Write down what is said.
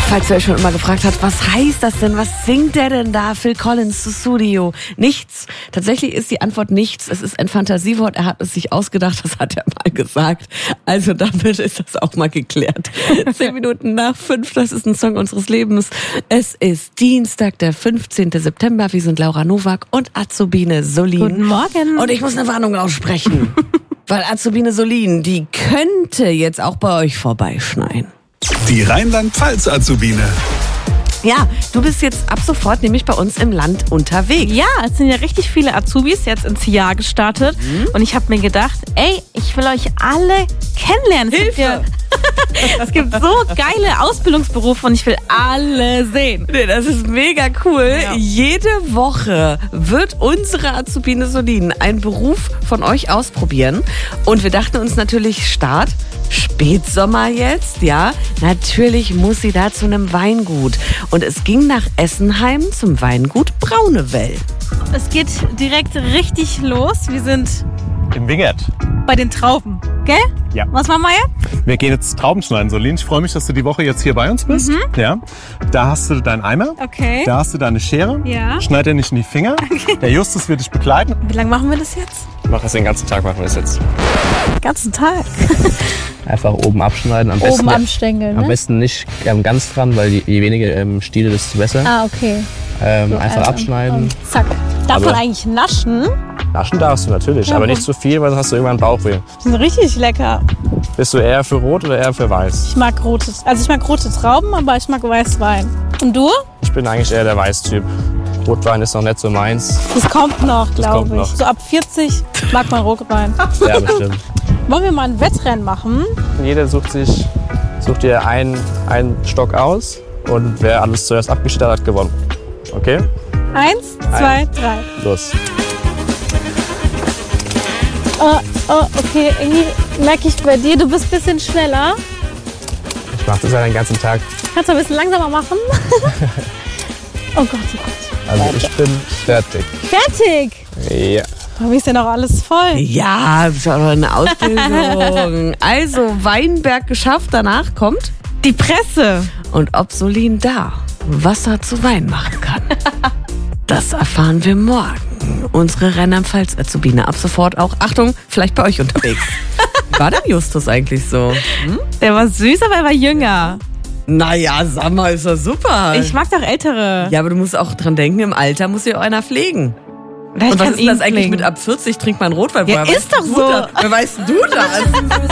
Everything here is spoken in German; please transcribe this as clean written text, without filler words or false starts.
Falls ihr euch schon immer gefragt habt, was heißt das denn? Was singt der denn da? Phil Collins zu Studio? Nichts. Tatsächlich ist die Antwort nichts. Es ist ein Fantasiewort. Er hat es sich ausgedacht. Das hat er mal gesagt. Also damit ist das auch mal geklärt. 10 Minuten nach 5. Das ist ein Song unseres Lebens. Es ist Dienstag, der 15. September. Wir sind Laura Nowak und Azubine Solin. Guten Morgen. Und ich muss eine Warnung aussprechen. Weil Azubine Solin, die könnte jetzt auch bei euch vorbeischneien. Die Rheinland-Pfalz-Azubine. Ja, du bist jetzt ab sofort nämlich bei uns im Land unterwegs. Ja, es sind ja richtig viele Azubis jetzt ins Jahr gestartet. Und ich habe mir gedacht, ey, ich will euch alle kennenlernen. Hilfe! Es gibt so geile Ausbildungsberufe und ich will alle sehen. Nee, das ist mega cool. Ja. Jede Woche wird unsere Azubine Solin einen Beruf von euch ausprobieren. Und wir dachten uns natürlich, Start, Spätsommer jetzt, ja. Natürlich muss sie da zu einem Weingut. Und es ging nach Essenheim zum Weingut Braunewell. Es geht direkt richtig los. Wir sind Im Wingert. bei den Trauben, gell? Ja. Was machen wir jetzt? Wir gehen jetzt Trauben schneiden, Solin. Ich freue mich, dass du die Woche jetzt hier bei uns bist. Ja. Da hast du deinen Eimer. Okay. Da hast du deine Schere. Ja. Schneid dir nicht in die Finger. Der Justus wird dich begleiten. Wie lange machen wir das jetzt? Mach das den ganzen Tag, machen wir das jetzt. Den ganzen Tag. Einfach oben abschneiden. Am Oben am Stängel, Am ne? besten nicht ganz dran, weil je weniger Stiele, desto besser. Ah, okay. Einfach abschneiden. Und zack. Darf Aber- man eigentlich naschen? Naschen darfst du natürlich, aber nicht zu viel, weil sonst hast du irgendwann Bauchweh. Die sind richtig lecker. Bist du eher für Rot oder eher für Weiß? Ich mag rote Trauben, aber ich mag Weißwein. Und du? Ich bin eigentlich eher der Weiß-Typ. Rotwein ist noch nicht so meins. Das kommt noch, glaube kommt ich. noch. So ab 40 mag man Rotwein. Ja, bestimmt. Wollen wir mal ein Wettrennen machen? Jeder sucht dir einen Stock aus und wer alles zuerst abgestellt hat, gewonnen. Okay? 1, 2, 3. Los. Oh, okay. Irgendwie merke ich bei dir, du bist ein bisschen schneller. Ich mach das ja den ganzen Tag. Kannst du ein bisschen langsamer machen? Oh Gott, oh Gott. Also ich bin fertig. Fertig! Ja. Aber ist ja noch alles voll. Ja, das ist aber eine Ausbildung. Also, Weinberg geschafft, danach kommt. Die Presse. Und ob Solin da Wasser zu Wein machen kann, das erfahren wir morgen. Unsere Rheinland-Pfalz-Azubine ab sofort auch, Achtung, vielleicht bei euch unterwegs. Wie war denn Justus eigentlich so? Der war süß, aber er war jünger. Naja, sag mal, ist das super. Ich mag doch Ältere. Ja, aber du musst auch dran denken, im Alter muss ja auch einer pflegen. Vielleicht Und was kann ist denn das ihn eigentlich pflegen. mit ab 40 trinkt man Rotwein? Ja, Woher ist weißt doch du so. das? Wer weißt du das?